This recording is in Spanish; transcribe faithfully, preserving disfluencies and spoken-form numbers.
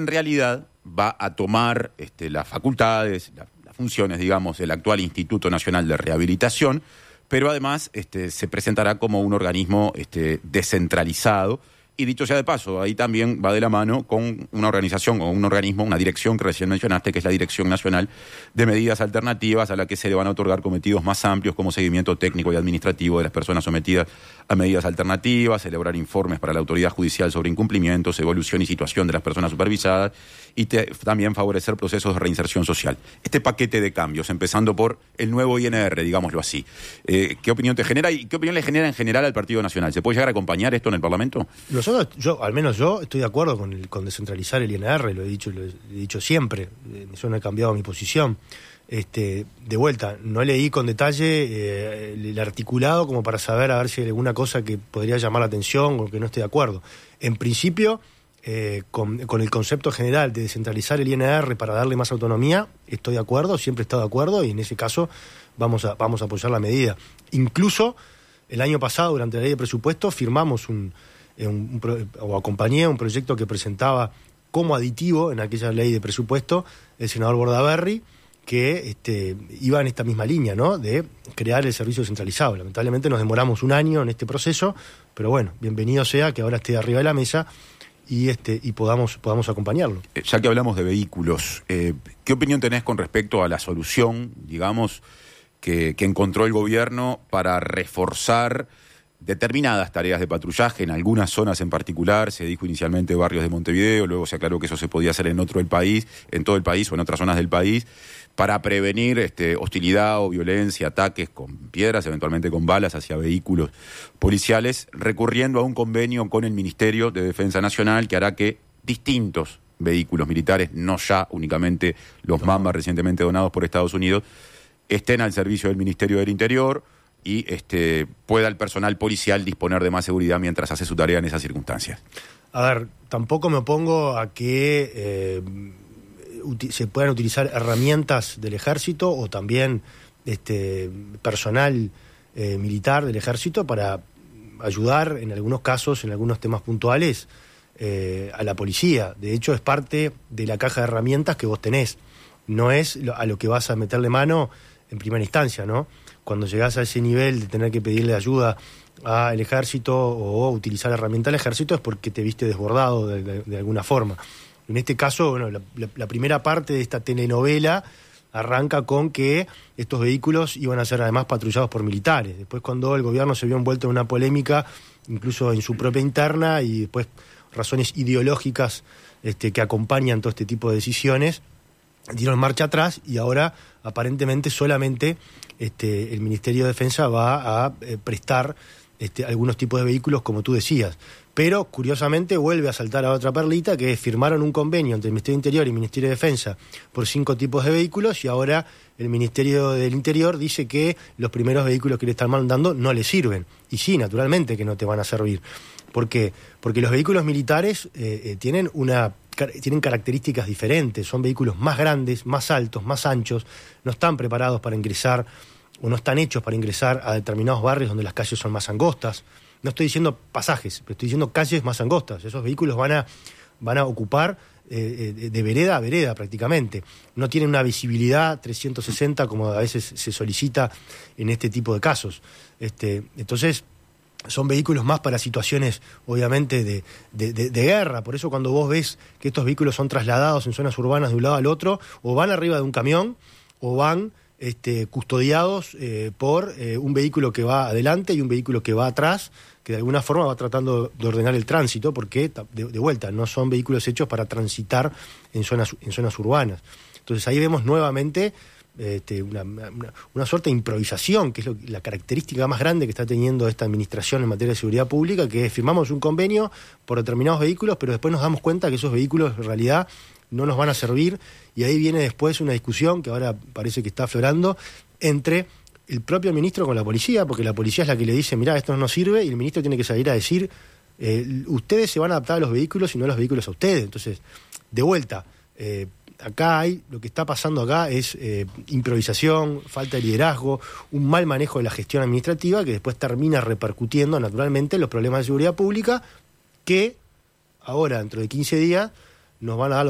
en realidad va a tomar este, las facultades, la, las funciones, digamos, del actual Instituto Nacional de Rehabilitación, pero además este, se presentará como un organismo este, descentralizado. Y dicho sea de paso, ahí también va de la mano con una organización o un organismo, una dirección que recién mencionaste, que es la Dirección Nacional de Medidas Alternativas, a la que se le van a otorgar cometidos más amplios como seguimiento técnico y administrativo de las personas sometidas a medidas alternativas, elaborar informes para la autoridad judicial sobre incumplimientos, evolución y situación de las personas supervisadas y te, también favorecer procesos de reinserción social. Este paquete de cambios, empezando por el nuevo I N R, digámoslo así, eh, ¿qué opinión te genera y qué opinión le genera en general al Partido Nacional? ¿Se puede llegar a acompañar esto en el Parlamento? Nosotros, yo, al menos yo, estoy de acuerdo con, el, con descentralizar el I N R, lo he dicho, lo he dicho siempre, yo no he cambiado mi posición. Este, de vuelta, no leí con detalle eh, el articulado como para saber a ver si hay alguna cosa que podría llamar la atención o que no esté de acuerdo. En principio, eh, con, con el concepto general de descentralizar el I N R para darle más autonomía, estoy de acuerdo, siempre he estado de acuerdo y en ese caso vamos a, vamos a apoyar la medida. Incluso el año pasado, durante la ley de presupuesto, firmamos un, un, un o acompañé un proyecto que presentaba como aditivo en aquella ley de presupuesto el senador Bordaberry, que este, iba en esta misma línea, ¿no?, de crear el servicio centralizado. Lamentablemente nos demoramos un año en este proceso, pero bueno, bienvenido sea que ahora esté arriba de la mesa y este y podamos podamos acompañarlo. Ya que hablamos de vehículos, eh, ¿qué opinión tenés con respecto a la solución, digamos, que, que encontró el gobierno para reforzar determinadas tareas de patrullaje en algunas zonas en particular? Se dijo inicialmente barrios de Montevideo, luego se aclaró que eso se podía hacer en otro del país, en todo el país o en otras zonas del país, para prevenir este, hostilidad o violencia, ataques con piedras, eventualmente con balas hacia vehículos policiales, recurriendo a un convenio con el Ministerio de Defensa Nacional que hará que distintos vehículos militares, no ya únicamente los no. Mamba recientemente donados por Estados Unidos, estén al servicio del Ministerio del Interior y este, pueda el personal policial disponer de más seguridad mientras hace su tarea en esas circunstancias. A ver, tampoco me opongo a que eh, uti- se puedan utilizar herramientas del ejército o también este, personal eh, militar del ejército para ayudar en algunos casos, en algunos temas puntuales, eh, a la policía. De hecho, es parte de la caja de herramientas que vos tenés. No es a lo que vas a meterle mano en primera instancia, ¿no? Cuando llegás a ese nivel de tener que pedirle ayuda al ejército o utilizar la herramienta del ejército es porque te viste desbordado de, de, de alguna forma. En este caso, bueno, la, la, la primera parte de esta telenovela arranca con que estos vehículos iban a ser además patrullados por militares. Después, cuando el gobierno se vio envuelto en una polémica, incluso en su propia interna, y después razones ideológicas este, que acompañan todo este tipo de decisiones, dieron marcha atrás y ahora aparentemente solamente este, el Ministerio de Defensa va a eh, prestar este, algunos tipos de vehículos, como tú decías. Pero, curiosamente, vuelve a saltar a otra perlita, que es firmaron un convenio entre el Ministerio del Interior y el Ministerio de Defensa por cinco tipos de vehículos y ahora el Ministerio del Interior dice que los primeros vehículos que le están mandando no le sirven. Y sí, naturalmente que no te van a servir. ¿Por qué? Porque los vehículos militares eh, eh, tienen una... tienen características diferentes, son vehículos más grandes, más altos, más anchos, no están preparados para ingresar o no están hechos para ingresar a determinados barrios donde las calles son más angostas. No estoy diciendo pasajes, pero estoy diciendo calles más angostas. Esos vehículos van a, van a ocupar eh, de vereda a vereda prácticamente. No tienen una visibilidad trescientos sesenta como a veces se solicita en este tipo de casos. Este, entonces... son vehículos más para situaciones, obviamente, de, de, de, de guerra. Por eso cuando vos ves que estos vehículos son trasladados en zonas urbanas de un lado al otro, o van arriba de un camión, o van este, custodiados eh, por eh, un vehículo que va adelante y un vehículo que va atrás, que de alguna forma va tratando de ordenar el tránsito, porque, de, de vuelta, no son vehículos hechos para transitar en zonas, en zonas urbanas. Entonces ahí vemos nuevamente... Este, una, una, una suerte de improvisación, que es lo, la característica más grande que está teniendo esta administración en materia de seguridad pública, que es, firmamos un convenio por determinados vehículos, pero después nos damos cuenta que esos vehículos en realidad no nos van a servir, y ahí viene después una discusión que ahora parece que está aflorando entre el propio ministro con la policía, porque la policía es la que le dice, mirá, esto no nos sirve, y el ministro tiene que salir a decir, eh, ustedes se van a adaptar a los vehículos y no los vehículos a ustedes. Entonces, de vuelta, eh, acá hay, lo que está pasando acá es eh, improvisación, falta de liderazgo, un mal manejo de la gestión administrativa que después termina repercutiendo naturalmente en los problemas de seguridad pública que ahora, dentro de quince días, nos van a dar los